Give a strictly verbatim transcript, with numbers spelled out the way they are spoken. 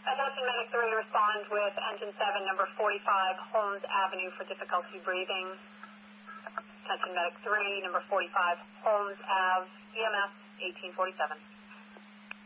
Attention Medic three, respond with engine seven, number forty-five, Holmes Avenue for difficulty breathing. Attention Medic three, number forty-five, Holmes Ave, E M S eighteen forty-seven.